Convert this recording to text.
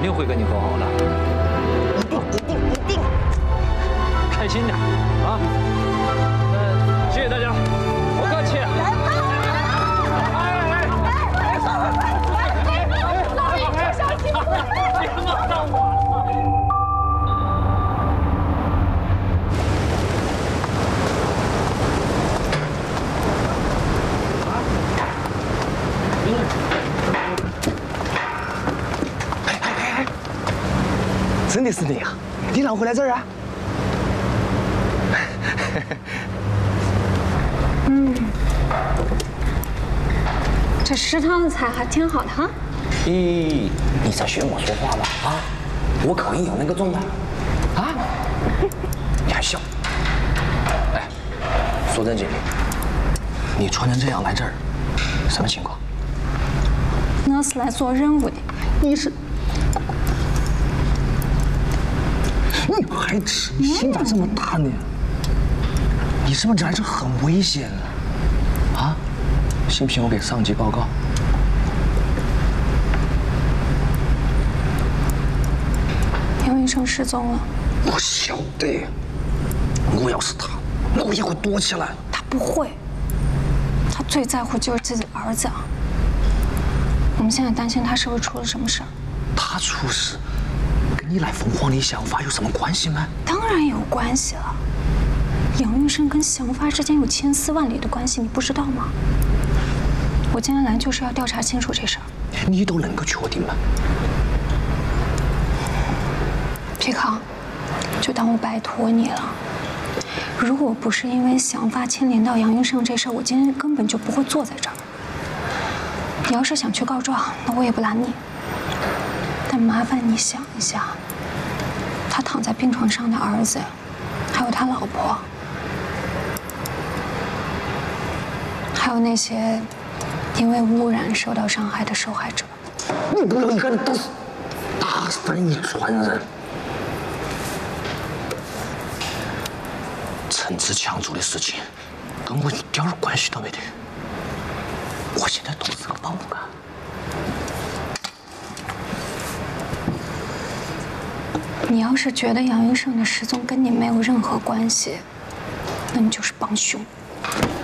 肯定会跟你和好的。 一定！ 开心点啊！谢谢大家，不客气。 老李，不小心了，别骂到我了。 真的是你啊！你让我回来这儿啊？ 这食堂的菜还挺好的哈。 咦，你在学我说话吗？啊，我口音有那个重吗？啊？你还笑？哎，说正经的，你穿成这样来这儿，什么情况？ 我是来做任务的。 你是？ 女孩子，你心咋这么大呢？你是不是来这很危险啊？信不信我给上级报告？ 杨医生失踪了。 我晓得，我要是他，我也会躲起来。 他不会，他最在乎就是自己的儿子啊。我们现在担心他是不是出了什么事儿？ 他出事。 你来凤凰的想法有什么关系吗？ 当然有关系了。杨云生跟祥发之间有千丝万缕的关系，你不知道吗？我今天来就是要调查清楚这事儿。 你都能够确定吗？ 皮康，就当我拜托你了。如果不是因为祥发牵连到杨云生这事儿，我今天根本就不会坐在这儿。你要是想去告状，那我也不拦你。 但麻烦你想一下，他躺在病床上的儿子，还有他老婆，还有那些因为污染受到伤害的受害者。 你不要一个人打死，打死一船人。陈志强做的事情跟我一点关系都没得，我现在都是个保安。 你要是觉得杨云胜的失踪跟你没有任何关系，那你就是帮凶。